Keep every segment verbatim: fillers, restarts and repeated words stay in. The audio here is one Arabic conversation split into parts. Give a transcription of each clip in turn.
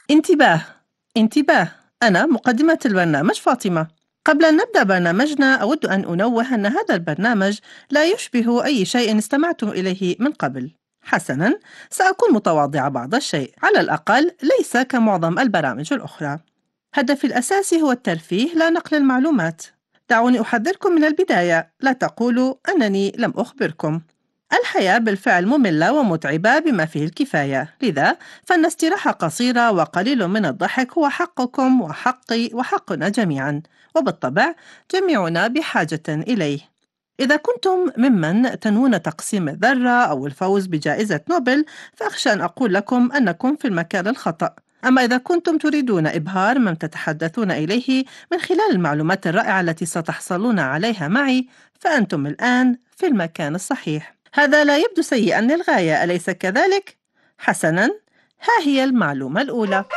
انتباه انتباه أنا مقدمة البرنامج فاطمة. قبل أن نبدأ برنامجنا أود أن أنوه أن هذا البرنامج لا يشبه أي شيء استمعتم إليه من قبل. حسناً، سأكون متواضعة بعض الشيء، على الأقل ليس كمعظم البرامج الأخرى. هدفي الأساسي هو الترفيه لا نقل المعلومات. دعوني أحذركم من البداية، لا تقولوا أنني لم أخبركم. الحياة بالفعل مملة ومتعبة بما فيه الكفاية، لذا فإن استراحة قصيرة وقليل من الضحك هو حقكم وحقي وحقنا جميعا، وبالطبع جميعنا بحاجة إليه. إذا كنتم ممن تنوون تقسيم الذرة أو الفوز بجائزة نوبل، فأخشى أن أقول لكم أنكم في المكان الخطأ. أما إذا كنتم تريدون إبهار من تتحدثون إليه من خلال المعلومات الرائعة التي ستحصلون عليها معي، فأنتم الآن في المكان الصحيح. هذا لا يبدو سيئا للغاية، أليس كذلك؟ حسنا، ها هي المعلومة الأولى.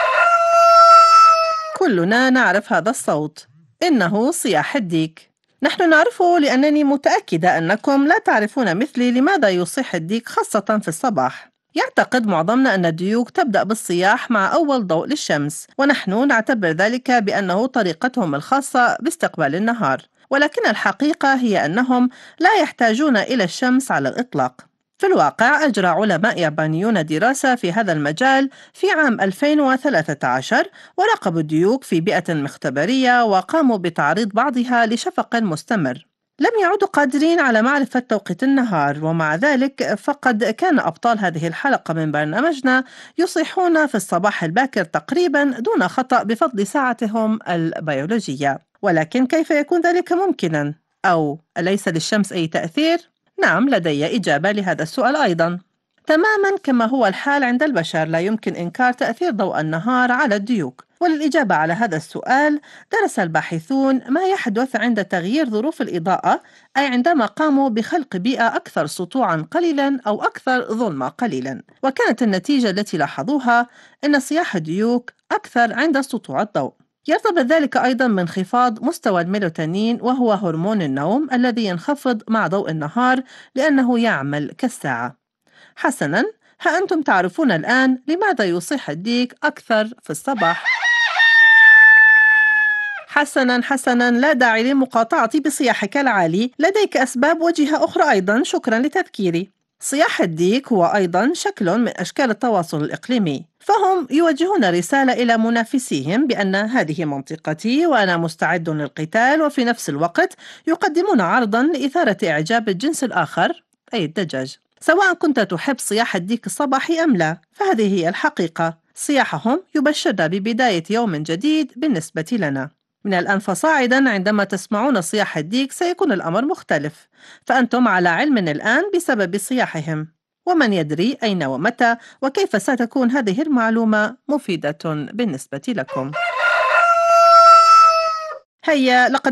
كلنا نعرف هذا الصوت، إنه صياح الديك. نحن نعرفه لأنني متأكدة أنكم لا تعرفون مثلي لماذا يصيح الديك خاصة في الصباح. يعتقد معظمنا أن الديوك تبدأ بالصياح مع أول ضوء للشمس، ونحن نعتبر ذلك بأنه طريقتهم الخاصة باستقبال النهار، ولكن الحقيقة هي أنهم لا يحتاجون إلى الشمس على الإطلاق. في الواقع، أجرى علماء يابانيون دراسة في هذا المجال في عام ألفين وثلاثة عشر، وراقبوا الديوك في بيئة مختبرية وقاموا بتعريض بعضها لشفق مستمر. لم يعودوا قادرين على معرفة توقيت النهار، ومع ذلك فقد كان أبطال هذه الحلقة من برنامجنا يصيحون في الصباح الباكر تقريبا دون خطأ بفضل ساعتهم البيولوجية. ولكن كيف يكون ذلك ممكنا؟ أو أليس للشمس أي تأثير؟ نعم، لدي إجابة لهذا السؤال أيضا. تماما كما هو الحال عند البشر، لا يمكن إنكار تأثير ضوء النهار على الديوك. وللإجابة على هذا السؤال، درس الباحثون ما يحدث عند تغيير ظروف الإضاءة، أي عندما قاموا بخلق بيئة أكثر سطوعا قليلا أو أكثر ظلمة قليلا. وكانت النتيجة التي لاحظوها أن صياح الديوك أكثر عند سطوع الضوء. يرتبط ذلك أيضا بانخفاض مستوى الميلاتونين، وهو هرمون النوم الذي ينخفض مع ضوء النهار لأنه يعمل كالساعة. حسناً، ها أنتم تعرفون الآن لماذا يصيح الديك أكثر في الصباح. حسناً حسناً، لا داعي للمقاطعة بصياحك العالي، لديك أسباب وجهة أخرى أيضاً، شكراً لتذكيري. صياح الديك هو أيضاً شكل من أشكال التواصل الإقليمي، فهم يوجهون رسالة إلى منافسيهم بأن هذه منطقتي وأنا مستعد للقتال، وفي نفس الوقت يقدمون عرضاً لإثارة إعجاب الجنس الآخر، أي الدجاج. سواء كنت تحب صياح الديك الصباحي أم لا، فهذه هي الحقيقة. صياحهم يبشرنا ببداية يوم جديد بالنسبة لنا. من الآن فصاعدا، عندما تسمعون صياح الديك سيكون الأمر مختلف، فأنتم على علم الآن بسبب صياحهم. ومن يدري أين ومتى وكيف ستكون هذه المعلومة مفيدة بالنسبة لكم. هيا، لقد